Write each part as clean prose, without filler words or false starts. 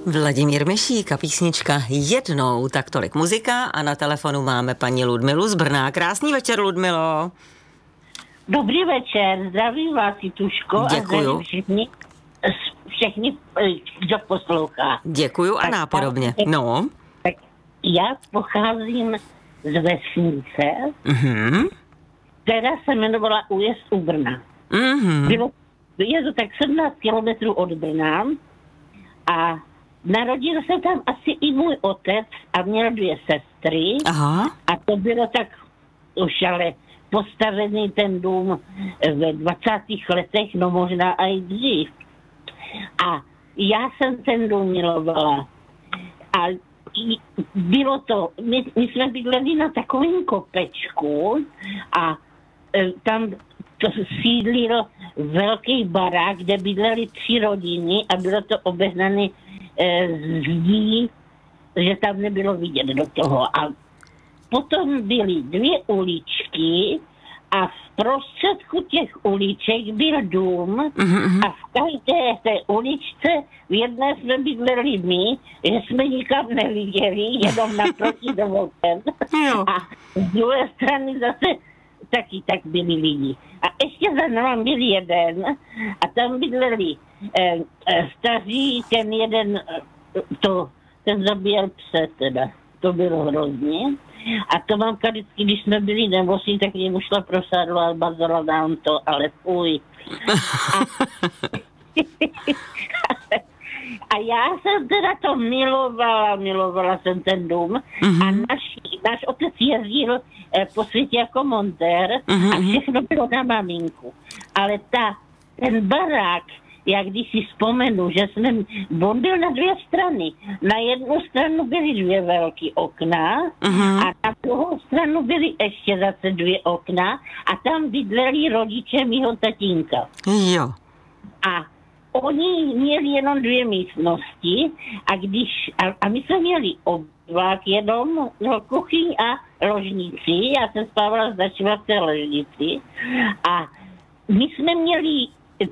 Vladimír Mešík a písnička Jednou, tak tolik muzika a na telefonu máme paní Ludmilu z Brna. Krásný večer, Ludmilo. Dobrý večer, zdravím vás, Jituško. Děkuju. A všechny, kdo poslouchá. Děkuju a nápodobně. No. Tak já pocházím z vesnice, která se jmenovala Újezd u Brna. Je to tak 17 kilometrů od Brna a narodil se tam asi i můj otec a měl 2 sestry. Aha. A to bylo tak už ale postavený ten dům ve 20. letech, no možná i dřív. A já jsem ten dům milovala. A bylo to, my jsme bydleli na takovém kopečku a tam to sídlil velký barák, kde bydleli 3 rodiny a bylo to obehnané zdí, že tam nebylo vidět do toho. A potom byly 2 uličky a v prostředku těch uliček byl dům a v každé té uličce v jedné jsme bydleli my, že jsme nikam neviděli, jenom naproti domovem. A z druhé strany zase taky tak byli lidi. A ještě za námi byl jeden a tam bydleli staří, ten jeden, ten zabíjel pse teda. To bylo hrozně. A to mamka vždycky, když jsme byli nemocní, tak mě šla pro sádlo a bazala nám to, ale fuj. A já jsem teda to milovala jsem ten dům a náš otec jezdil po světě jako montér a všechno bylo na maminku. Ale ten barák, jak když si vzpomenu, že on byl na 2 strany. Na jednu stranu byly 2 velké okna a na druhou stranu byly ještě zase 2 okna a tam bydleli rodiče mýho tatínka. Jo. A oni měli jenom 2 místnosti a my jsme měli obvák jenom kuchyň a ložnici. Já jsem spávala začala v té ložnici a my jsme měli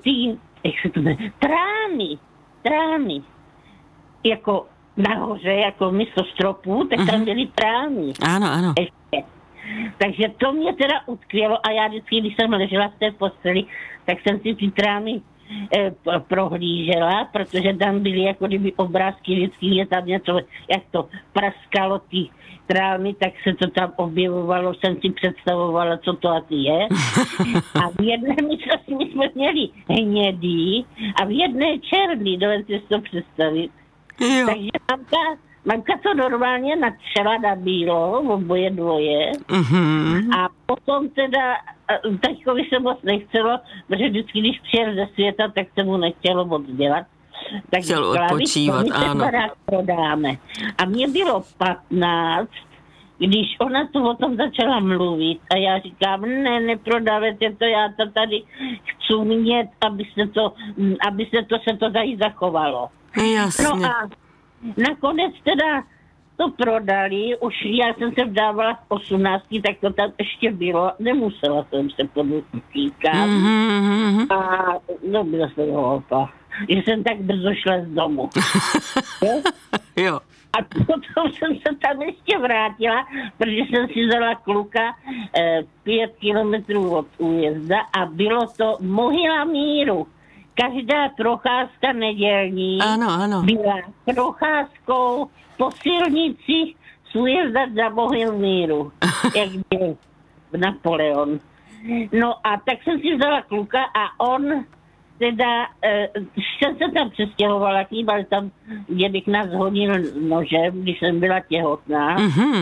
trámy, jako nahoře, jako místo stropů, tak tam byly trámy. Ano. Ještě. Takže to mě teda utkvělo a já vždycky, když jsem ležela v té posteli, tak jsem si ty trámy prohlížela, protože tam byly jako kdyby obrázky, vždycky je tam něco, jak to praskalo ty trámy, tak se to tam objevovalo, jsem si představovala, co to asi je. A v jedné místnosti my jsme měli hnědý a v jedné černý, dovedete si to představit. Jo. Takže mamka to normálně natřela na bílo, oboje dvoje. A potom teda taťkovi se moc nechcelo, protože vždycky, když přijel ze světa, tak se mu nechtělo moc dělat. Tak chtěl odpočívat, ano. Prodáme. A mně bylo 15, když ona to o tom začala mluvit a já říkám, ne, neprodávajte to, já to tady chci mít, aby se to tady zachovalo. Jasně. No a nakonec teda to prodali, už já jsem se vdávala v 18, tak to tam ještě bylo, nemusela jsem se podotýkat. A no byla jsem hloupá, že jsem tak brzo šla z domu. Jo. A potom jsem se tam ještě vrátila, protože jsem si vzala kluka 5 kilometrů od újezda a bylo to Mohyla míru. Každá procházka nedělní byla procházkou po silnici z újezda za Mohyl míru, jak byl Napoleon. No a tak jsem si vzala kluka a on teda, jsem se tam přestěhovala, ale tam dědek nás hodil nožem, když jsem byla těhotná.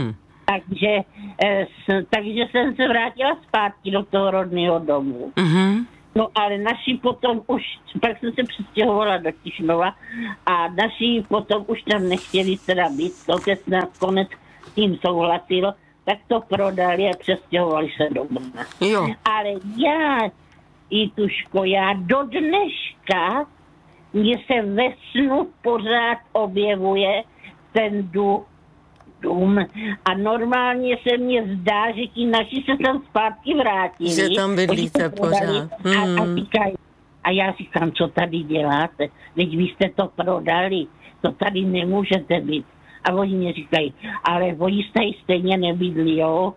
Takže jsem se vrátila zpátky do toho rodného domu. No ale naši potom už, pak jsem se přestěhovala do Tišnova a naši potom už tam nechtěli teda být, otec nakonec s tím souhlasilo, tak to prodali a přestěhovali se do Brna. Jo. Ale Jituško, já do dneška mně se ve snu pořád objevuje ten dům a normálně se mně zdá, že ti naši se tam zpátky vrátili. Že tam bydlíte pořád. A říkají, A já říkám, co tady děláte? Teď vy jste to prodali, to tady nemůžete být. A oni mi říkají, ale oni tady stejně nebydlí, jo?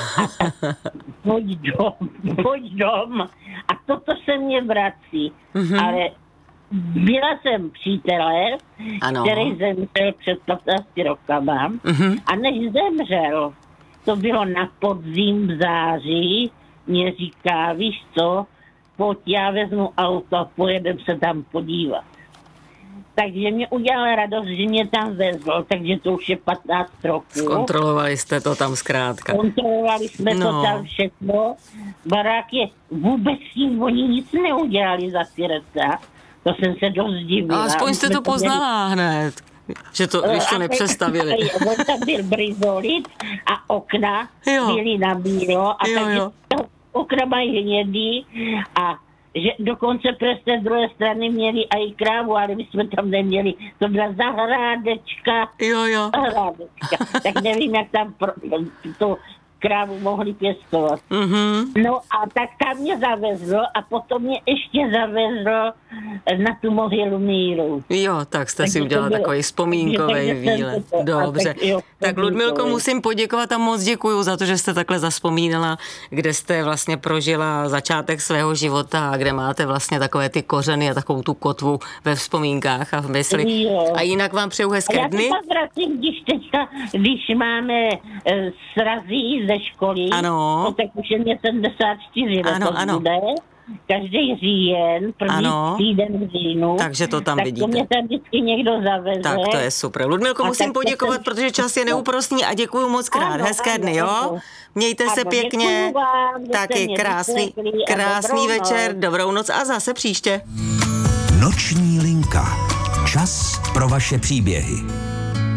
Pojď dom. A toto se mě vrací. Ale byla jsem přítelé, který zemřel před 15 rokama. A než zemřel, to bylo na podzim v září, mě říká, víš co, pojď, já vezmu auto a pojedem se tam podívat. Takže mě udělala radost, že mě tam vezl, takže to už je 15 roků. Zkontrolovali jste to tam zkrátka. Kontrolovali jsme to tam všechno. Barák je, vůbec tím oni nic neudělali za ty leta. To jsem se dost divila. No, aspoň jste to poznala hned, že to, když to nepřestavili. On tam byl brizolit a okna byly na bílo a takže okna mají hnědý a že dokonce přes té druhé strany měli i krávu, ale my jsme tam neměli. To byla zahrádečka. Zahrádečka. Tak nevím, jak tam to krávu mohli pěstovat. No a tak tam mě zavezlo a potom mě ještě zavezlo na tu mohylu míru. Jo, tak jste si udělala takový vzpomínkový výlet. Dobře. Tak Ludmilko, musím poděkovat a moc děkuju za to, že jste takhle zazpomínala, kde jste vlastně prožila začátek svého života a kde máte vlastně takové ty kořeny a takovou tu kotvu ve vzpomínkách a v mysli. A jinak vám přeju hezké dny. Já se vracím, když máme srazí ze školy, no, tak už je mě 74 let bude. Každý říjen, první týden v říjnu. Takže to tam tak vidíte. Tak to mě tam vždycky někdo zaveze. Tak to je super. Ludmilko, musím poděkovat, protože čas je neúprosný a děkuju moc krát. Hezké dny, jo? Mějte se pěkně. Vám, taky krásný večer, dobrou noc a zase příště. Noční linka. Čas pro vaše příběhy.